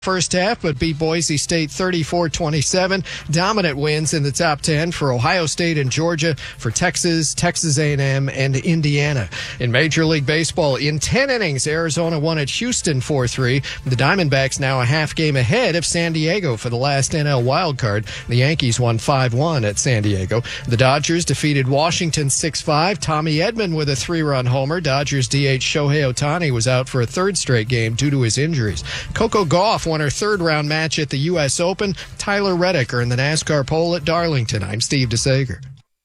first half, but beat Boise State 34-27. Dominant wins in the top 10 for Ohio State and Georgia, for Texas, Texas A&M, and Indiana. In Major League Baseball, in 10 innings, Arizona won at Houston 4-3. The Diamondbacks now a half game ahead of San Diego for the last NL wildcard. The Yankees won 5-1 at San Diego. The Dodgers defeated Washington 6-5. Tommy Edman with a 3-run homer. Dodgers DH Shohei Ohtani was out for a third straight game due to his injuries. Coco Gauff won her third-round match at the U.S. Open. Tyler Reddick earned the NASCAR pole at Darlington. I'm Steve DeSager.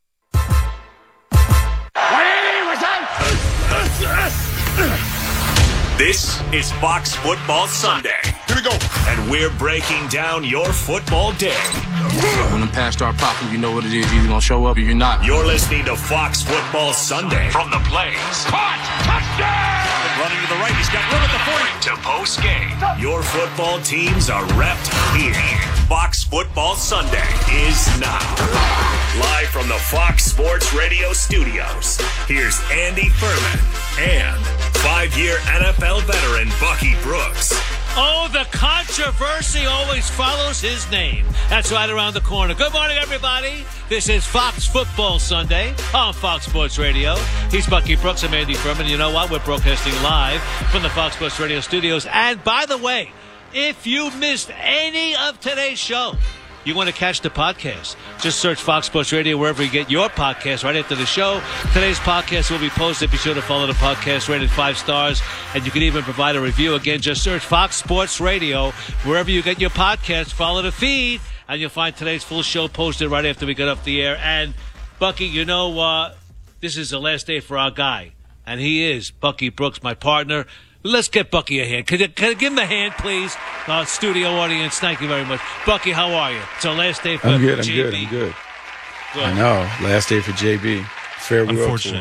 This is Fox Football Sunday. Here we go. And we're breaking down your football day. When the pass start popping, you know what it is. You're either going to show up or you're not. You're listening to Fox Football Sunday. From the plains. Caught. Touchdown. Running to the right. He's got room at the 40. To post game. Your football teams are repped here. Fox Football Sunday is now. Live from the Fox Sports Radio studios. Here's Andy Furman and 5-year NFL veteran Bucky Brooks. Oh, the controversy always follows his name. That's right around the corner. Good morning, everybody. This is Fox Football Sunday on Fox Sports Radio. He's Bucky Brooks. I'm Andy Furman. You know what? We're broadcasting live from the Fox Sports Radio studios. And by the way, if you missed any of today's show, you want to catch the podcast, just search Fox Sports Radio wherever you get your podcast right after the show. Today's podcast will be posted. Be sure to follow the podcast, rated 5 stars, and you can even provide a review. Again, just search Fox Sports Radio wherever you get your podcast. Follow the feed, and you'll find today's full show posted right after we get off the air. And, Bucky, you know, this is the last day for our guy, and he is Bucky Brooks, my partner. Let's get Bucky a hand. Can I give him the hand, please? Studio audience, thank you very much. Bucky, how are you? It's our last day for JB. I'm good. I know. Last day for JB. Farewell. Unfortunate.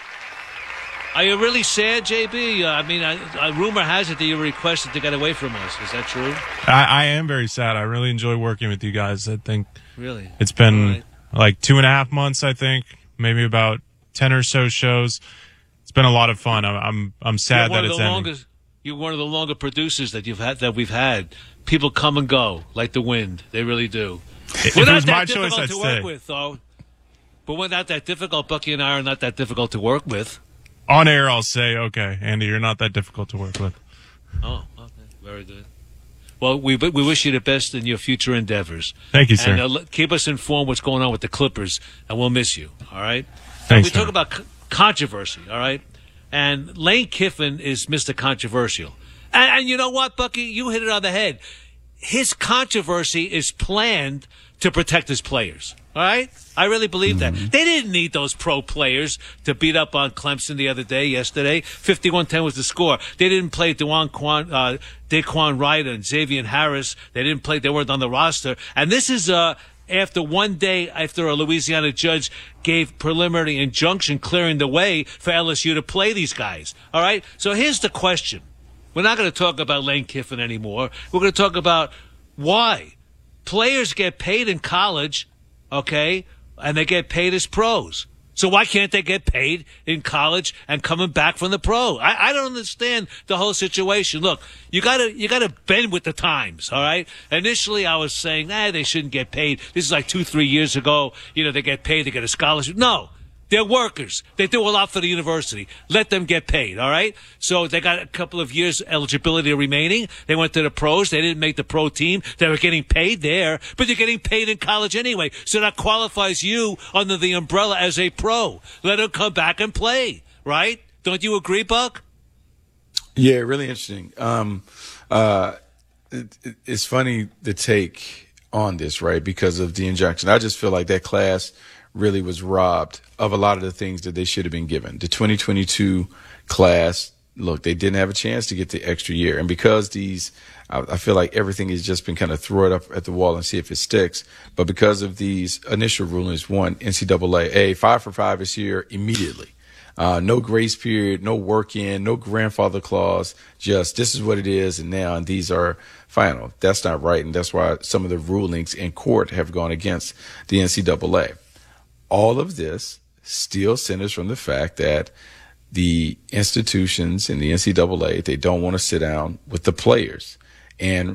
Are you really sad, JB? I mean, rumor has it that you were requested to get away from us. Is that true? I am very sad. I really enjoy working with you guys. I think really it's been like 2.5 months, I think, maybe about 10 or so shows. It's been a lot of fun. I'm sad that it's ending. You're one of the longer producers that we've had. People come and go like the wind. They really do. If we're it not was that my difficult choice, I'd to stay. work with, though. But we're not that difficult. Bucky and I are not that difficult to work with. On air, I'll say, okay, Andy, you're not that difficult to work with. Oh, okay, very good. Well, we wish you the best in your future endeavors. Thank you, sir. And keep us informed what's going on with the Clippers, and we'll miss you. All right. Thanks. We talk about controversy. All right. And Lane Kiffin is Mr. Controversial. And you know what, Bucky? You hit it on the head. His controversy is planned to protect his players. All right? I really believe that. They didn't need those pro players to beat up on Clemson yesterday. 51-10 was the score. They didn't play Daquan Wright and Xavier Harris. They weren't on the roster. And this is after one day after a Louisiana judge gave preliminary injunction clearing the way for LSU to play these guys. All right? So here's the question. We're not going to talk about Lane Kiffin anymore. We're going to talk about why players get paid in college, okay, and they get paid as pros. So why can't they get paid in college and coming back from the pro? I don't understand the whole situation. Look, you gotta bend with the times, all right? Initially, I was saying, they shouldn't get paid. This is like 2-3 years ago. You know, they get paid, they get a scholarship. No. They're workers. They do a lot for the university. Let them get paid, all right? So they got a couple of years eligibility remaining. They went to the pros. They didn't make the pro team. They were getting paid there, but they're getting paid in college anyway. So that qualifies you under the umbrella as a pro. Let them come back and play, right? Don't you agree, Buck? Yeah, really interesting. It's funny the take on this, right, because of the injunction. I just feel like that class really was robbed of a lot of the things that they should have been given. The 2022 class, look, they didn't have a chance to get the extra year. And because I feel like everything has just been kind of throw it up at the wall and see if it sticks. But because of these initial rulings, one, NCAA, 5 for 5 this year immediately. No grace period, no work in, no grandfather clause, just this is what it is and now, and these are final. That's not right, and that's why some of the rulings in court have gone against the NCAA. All of this still centers from the fact that the institutions in the NCAA, they don't want to sit down with the players and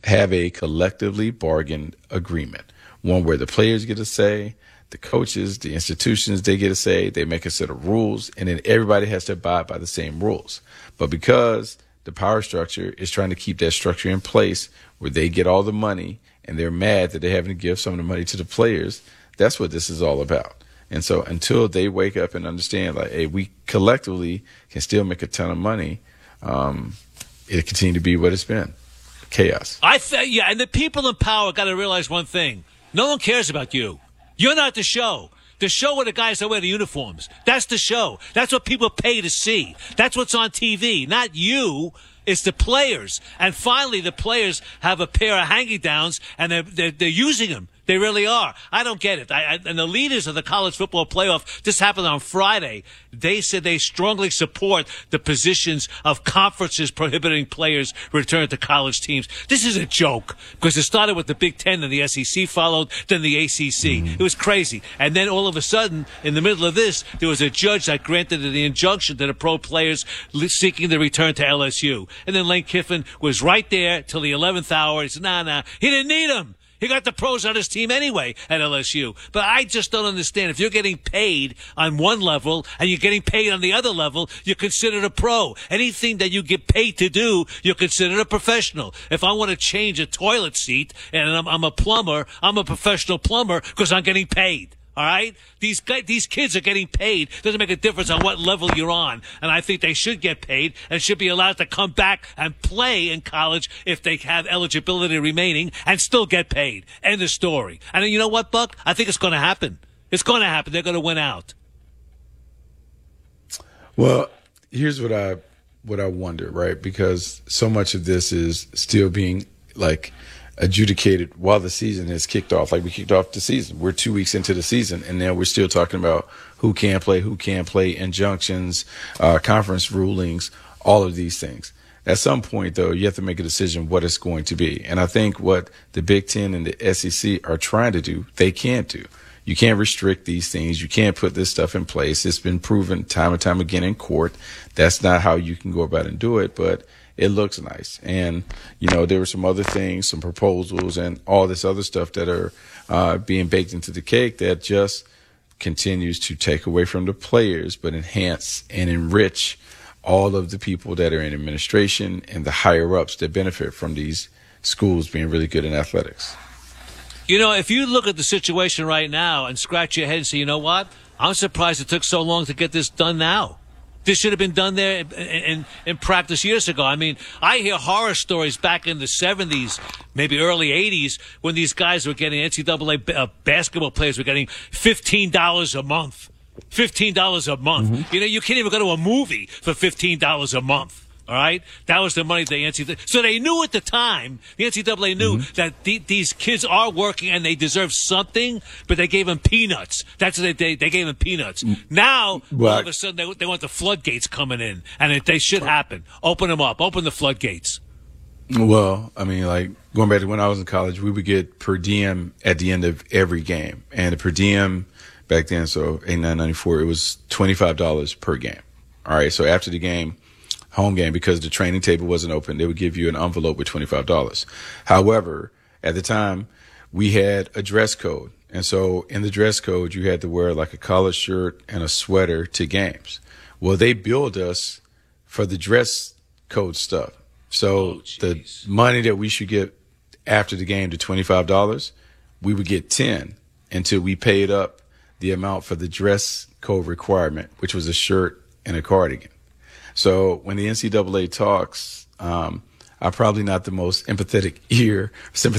have a collectively bargained agreement, one where the players get a say, the coaches, the institutions, they get a say, they make a set of rules, and then everybody has to abide by the same rules. But because the power structure is trying to keep that structure in place where they get all the money and they're mad that they're having to give some of the money to the players, that's what this is all about. And so until they wake up and understand, like, hey, we collectively can still make a ton of money, it'll continue to be what it's been. Chaos. And the people in power got to realize one thing. No one cares about you. You're not the show. The show are the guys that wear the uniforms. That's the show. That's what people pay to see. That's what's on TV. Not you. It's the players. And finally, the players have a pair of hanging-downs, and they're using them. They really are. I don't get it. And the leaders of the college football playoff, this happened on Friday, they said they strongly support the positions of conferences prohibiting players return to college teams. This is a joke because it started with the Big Ten and the SEC followed, then the ACC. It was crazy. And then all of a sudden, in the middle of this, there was a judge that granted the injunction to the pro players seeking the return to LSU. And then Lane Kiffin was right there till the 11th hour. He said, nah, he didn't need him. He got the pros on his team anyway at LSU. But I just don't understand. If you're getting paid on one level and you're getting paid on the other level, you're considered a pro. Anything that you get paid to do, you're considered a professional. If I want to change a toilet seat and I'm a plumber, I'm a professional plumber because I'm getting paid. All right? These kids are getting paid. Doesn't make a difference on what level you're on. And I think they should get paid and should be allowed to come back and play in college if they have eligibility remaining and still get paid. End of story. And you know what, Buck? I think it's going to happen. It's going to happen. They're going to win out. Well, here's what I wonder, right? Because so much of this is still being like adjudicated while the season has kicked off. Like we kicked off the season. We're 2 weeks into the season, and now we're still talking about who can play, injunctions, conference rulings, all of these things. At some point, though, you have to make a decision what it's going to be. And I think what the Big Ten and the SEC are trying to do, they can't do. You can't restrict these things. You can't put this stuff in place. It's been proven time and time again in court. That's not how you can go about and do it, but it looks nice. And, there were some other things, some proposals and all this other stuff that are being baked into the cake that just continues to take away from the players, but enhance and enrich all of the people that are in administration and the higher ups that benefit from these schools being really good in athletics. If you look at the situation right now and scratch your head and say, you know what? I'm surprised it took so long to get this done now. This should have been done there in practice years ago. I mean, I hear horror stories back in the 70s, maybe early 80s, when these guys were getting, NCAA basketball players were getting $15 a month. $15 a month. Mm-hmm. You can't even go to a movie for $15 a month. All right? That was the money the NCAA. So they knew at the time, the NCAA knew that these kids are working and they deserve something, but they gave them peanuts. That's what they gave them peanuts. Now, all of a sudden, they want the floodgates coming in, and they should happen. Open them up. Open the floodgates. Well, I mean, like, going back to when I was in college, we would get per diem at the end of every game. And the per diem back then, so 89, 94, it was $25 per game. All right? So after the game, home game, because the training table wasn't open, they would give you an envelope with $25. However, at the time, we had a dress code. And so in the dress code, you had to wear like a collared shirt and a sweater to games. Well, they billed us for the dress code stuff. So the money that we should get after the game to $25, we would get 10 until we paid up the amount for the dress code requirement, which was a shirt and a cardigan. So when the NCAA talks, I'm probably not the most sympathetic ear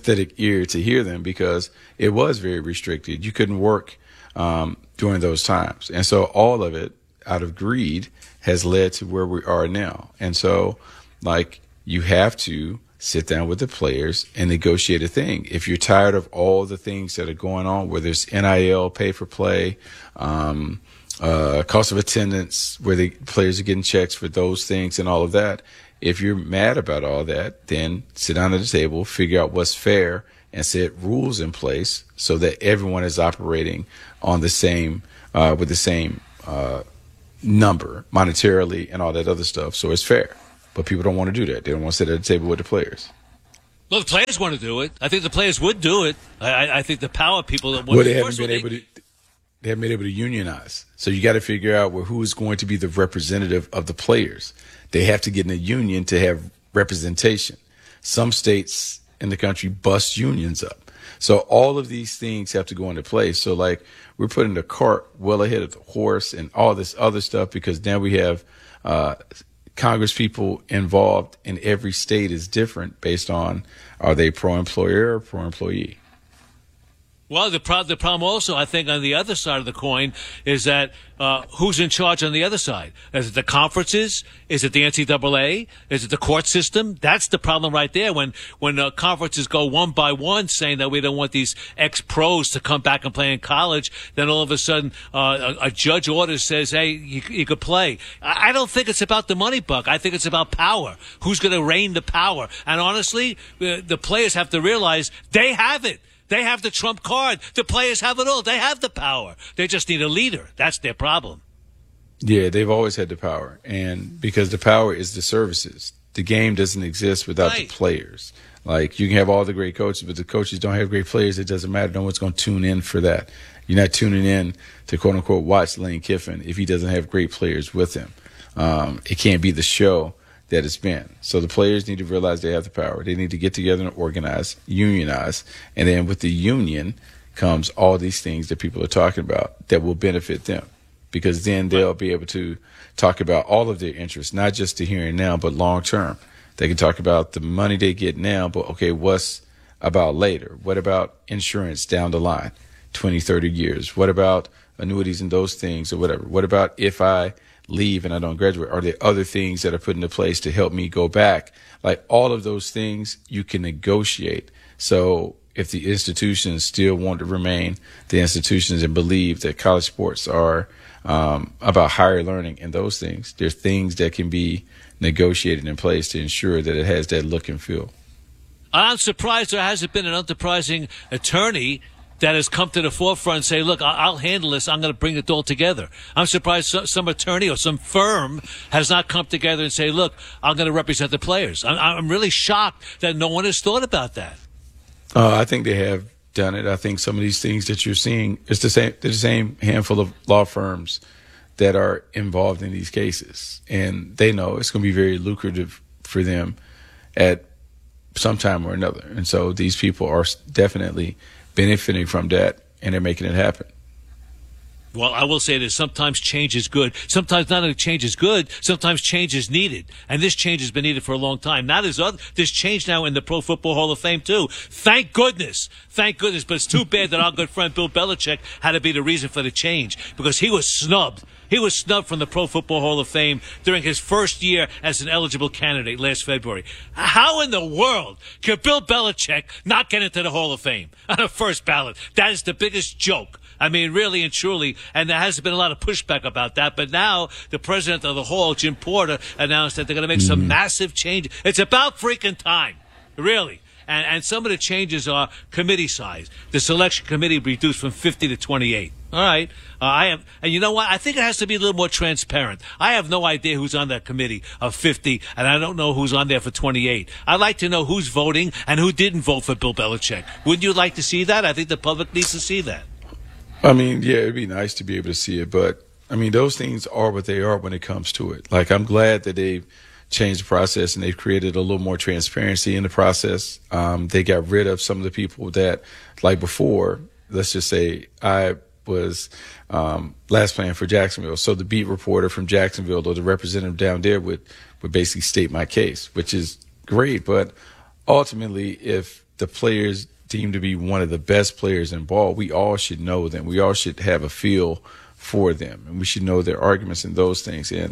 to hear them, because it was very restricted. You couldn't work during those times. And so all of it, out of greed, has led to where we are now. And so, like, you have to sit down with the players and negotiate a thing. If you're tired of all the things that are going on, whether it's NIL, pay for play, cost of attendance, where the players are getting checks for those things and all of that. If you're mad about all that, then sit down at the table, figure out what's fair, and set rules in place so that everyone is operating on the same, with the same number monetarily and all that other stuff. So it's fair. But people don't want to do that. They don't want to sit at the table with the players. Well, the players want to do it. I think the players would do it. I think the power people that well, they haven't been able to unionize. So you got to figure out who is going to be the representative of the players. They have to get in a union to have representation. Some states in the country bust unions up. So all of these things have to go into place. So like we're putting the cart well ahead of the horse and all this other stuff because now we have Congress people involved in every state is different based on are they pro-employer or pro-employee. Well, the problem also, I think, on the other side of the coin is that who's in charge on the other side? Is it the conferences? Is it the NCAA? Is it the court system? That's the problem right there. When conferences go one by one saying that we don't want these ex-pros to come back and play in college, then all of a sudden a judge orders says, hey, you could play. I don't think it's about the money, Buck. I think it's about power. Who's going to reign the power? And honestly, the players have to realize they have it. They have the trump card. The players have it all. They have the power. They just need a leader. That's their problem. Yeah, they've always had the power. And because the power is the services. The game doesn't exist without the players. Like, you can have all the great coaches, but the coaches don't have great players. It doesn't matter. No one's going to tune in for that. You're not tuning in to, quote-unquote, watch Lane Kiffin if he doesn't have great players with him. It can't be the show that it's been. So the players need to realize they have the power. They need to get together and organize, unionize, and then with the union comes all these things that people are talking about that will benefit them, because then they'll be able to talk about all of their interests, not just the here and now, but long term. They can talk about the money they get now, but okay, what's about later? What about insurance down the line, 20, 30 years? What about annuities and those things or whatever? What about if I leave and I don't graduate? Are there other things that are put into place to help me go back? Like, all of those things you can negotiate. So if the institutions still want to remain the institutions and believe that college sports are about higher learning and those things, there's things that can be negotiated in place to ensure that it has that look and feel. I'm surprised there hasn't been an enterprising attorney that has come to the forefront and say, look, I'll handle this. I'm going to bring it all together. I'm surprised some attorney or some firm has not come together and say, look, I'm going to represent the players. I'm really shocked that no one has thought about that. I think they have done it. I think some of these things that you're seeing, it's the same handful of law firms that are involved in these cases. And they know it's going to be very lucrative for them at some time or another. And so these people are definitely benefiting from that, and they're making it happen. Well, I will say this. Sometimes change is good. Sometimes not only change is good, sometimes change is needed. And this change has been needed for a long time. Now there's change now in the Pro Football Hall of Fame, too. Thank goodness. Thank goodness. But it's too bad that our good friend Bill Belichick had to be the reason for the change, because he was snubbed. He was snubbed from the Pro Football Hall of Fame during his first year as an eligible candidate last February. How in the world could Bill Belichick not get into the Hall of Fame on the first ballot? That is the biggest joke. I mean, really and truly, and there hasn't been a lot of pushback about that. But now the president of the Hall, Jim Porter, announced that they're going to make some massive changes. It's about freaking time, really. And some of the changes are committee size. The selection committee reduced from 50 to 28. All right. And you know what? I think it has to be a little more transparent. I have no idea who's on that committee of 50, and I don't know who's on there for 28. I'd like to know who's voting and who didn't vote for Bill Belichick. Wouldn't you like to see that? I think the public needs to see that. I mean, yeah, it'd be nice to be able to see it, but I mean, those things are what they are when it comes to it. Like, I'm glad that they've changed the process and they've created a little more transparency in the process. They got rid of some of the people that, like before, let's just say I was last playing for Jacksonville. So the beat reporter from Jacksonville or the representative down there would basically state my case, which is great. But ultimately, if the players deemed to be one of the best players in ball, we all should know them. We all should have a feel for them, and we should know their arguments and those things. And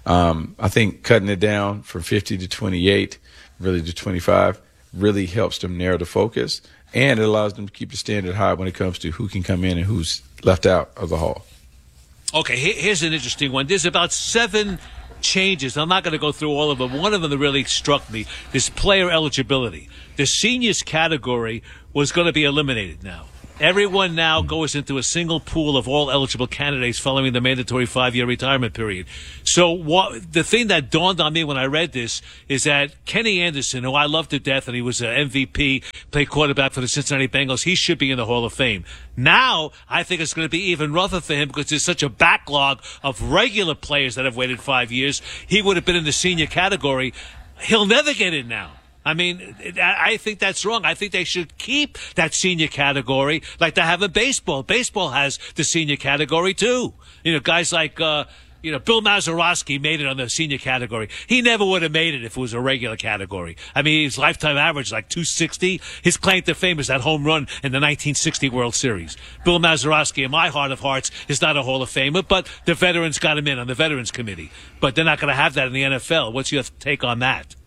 I think cutting it down from 50 to 28, really to 25, really helps them narrow the focus, and it allows them to keep the standard high when it comes to who can come in and who's left out of the Hall. Okay, here's an interesting one. There's about 7 changes. I'm not going to go through all of them. One of them that really struck me, this player eligibility. The seniors category was going to be eliminated now. Everyone now goes into a single pool of all eligible candidates following the mandatory 5-year retirement period. So the thing that dawned on me when I read this is that Kenny Anderson, who I love to death, and he was an MVP, played quarterback for the Cincinnati Bengals, he should be in the Hall of Fame. Now, I think it's going to be even rougher for him because there's such a backlog of regular players that have waited 5 years. He would have been in the senior category. He'll never get in now. I mean, I think that's wrong. I think they should keep that senior category like they have in baseball. Baseball has the senior category, too. You know, guys like, Bill Mazeroski made it on the senior category. He never would have made it if it was a regular category. I mean, his lifetime average is like 260. His claim to fame is that home run in the 1960 World Series. Bill Mazeroski, in my heart of hearts, is not a Hall of Famer, but the veterans got him in on the Veterans Committee. But they're not going to have that in the NFL. What's your take on that?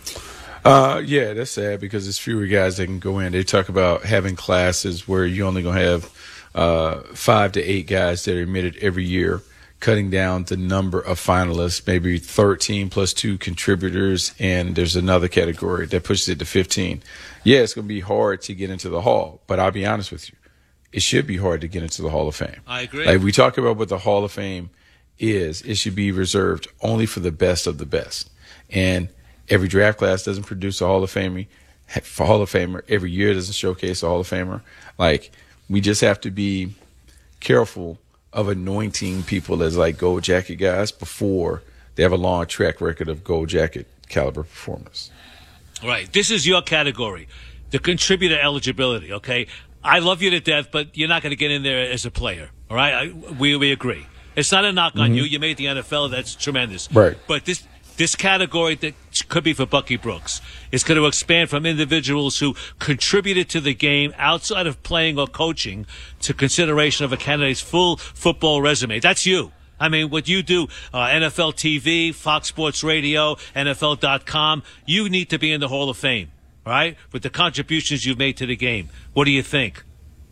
Yeah, that's sad because there's fewer guys that can go in. They talk about having classes where you only going to have 5 to 8 guys that are admitted every year, cutting down the number of finalists, maybe 13 plus 2 contributors, and there's another category that pushes it to 15. Yeah, it's going to be hard to get into the Hall, but I'll be honest with you. It should be hard to get into the Hall of Fame. I agree. Like we talk about what the Hall of Fame is, it should be reserved only for the best of the best. And every draft class doesn't produce a Hall of Famer. Every year doesn't showcase a Hall of Famer. Like, we just have to be careful of anointing people as like gold jacket guys before they have a long track record of gold jacket caliber performance. Right. This is your category, the contributor eligibility, okay? I love you to death, but you're not going to get in there as a player, all right? We agree. It's not a knock on you. You made the NFL. That's tremendous. Right. But this category that could be for Bucky Brooks is going to expand from individuals who contributed to the game outside of playing or coaching to consideration of a candidate's full football resume. That's you. I mean, what you do, NFL TV, Fox Sports Radio, NFL.com, you need to be in the Hall of Fame, right? With the contributions you've made to the game. What do you think?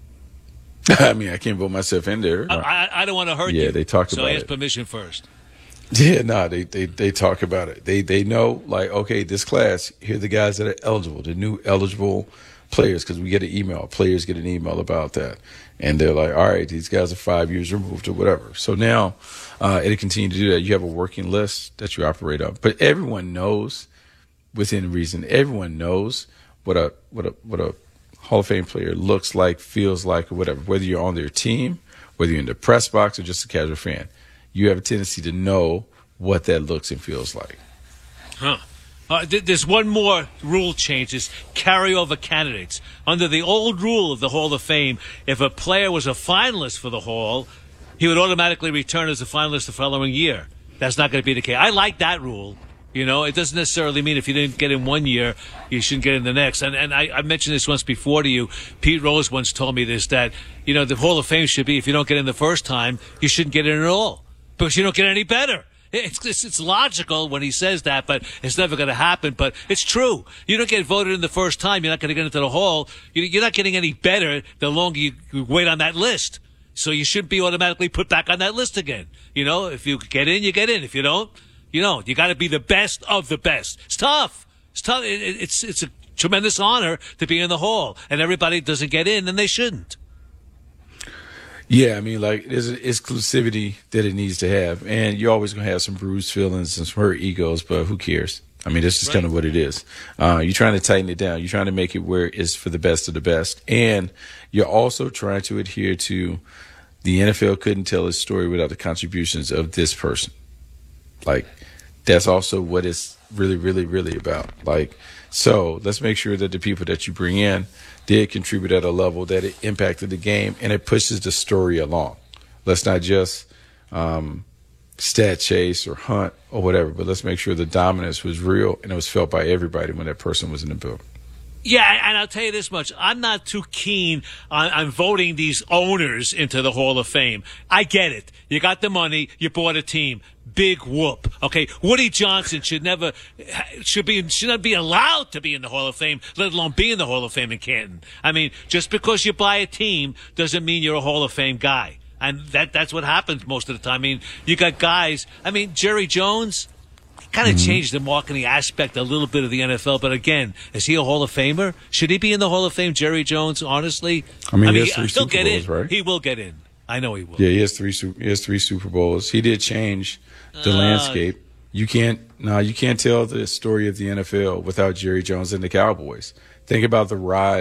I mean, I can't vote myself in there. I don't want to hurt you. Yeah, they talked about it. So ask permission first. Yeah, no, they talk about it. They know, like, okay, this class, here are the guys that are eligible, the new eligible players, because we get an email. Players get an email about that. And they're like, all right, these guys are 5 years removed or whatever. So now it'll continue to do that. You have a working list that you operate on. But everyone knows, within reason, everyone knows what a Hall of Fame player looks like, feels like, or whatever, whether you're on their team, whether you're in the press box or just a casual fan. You have a tendency to know what that looks and feels like. There's one more rule change, is carryover candidates. Under the old rule of the Hall of Fame, if a player was a finalist for the Hall, he would automatically return as a finalist the following year. That's not going to be the case. I like that rule. You know, it doesn't necessarily mean if you didn't get in one year, you shouldn't get in the next. And I mentioned this once before to you. Pete Rose once told me this, that, you know, the Hall of Fame should be, if you don't get in the first time, you shouldn't get in at all. Because you don't get any better. It's logical when he says that, but it's never going to happen. But it's true. You don't get voted in the first time, you're not going to get into the Hall. You're not getting any better the longer you wait on that list. So you shouldn't be automatically put back on that list again. You know, if you get in, you get in. If you don't, you don't. You got to be the best of the best. It's tough. It's tough. It's a tremendous honor to be in the Hall, and everybody doesn't get in, and they shouldn't. Yeah, I mean, like, there's an exclusivity that it needs to have. And you're always going to have some bruised feelings and some hurt egos, but who cares? I mean, that's just kind of what it is. You're trying to tighten it down. You're trying to make it where it's for the best of the best. And you're also trying to adhere to the NFL couldn't tell its story without the contributions of this person. Like, that's also what it's really, really, really about. Like, so let's make sure that the people that you bring in did contribute at a level that it impacted the game and it pushes the story along. Let's not just stat chase or hunt or whatever, but let's make sure the dominance was real and it was felt by everybody when that person was in the building. Yeah, and I'll tell you this much. I'm not too keen on voting these owners into the Hall of Fame. I get it. You got the money. You bought a team. Big whoop. Okay, Woody Johnson should not be allowed to be in the Hall of Fame, let alone be in the Hall of Fame in Canton. I mean, just because you buy a team doesn't mean you're a Hall of Fame guy. And that's what happens most of the time. I mean, you got guys. I mean, Jerry Jones, kind of changed the marketing aspect a little bit of the NFL. But again, is he a Hall of Famer? Should he be in the Hall of Fame, Jerry Jones? Honestly, I mean, he has 3 Super get Bowls, in. right? He will get in. I know he will. Yeah, he has three Super Bowls. He did change the landscape. You can't tell the story of the NFL without Jerry Jones and the Cowboys. Think about the rise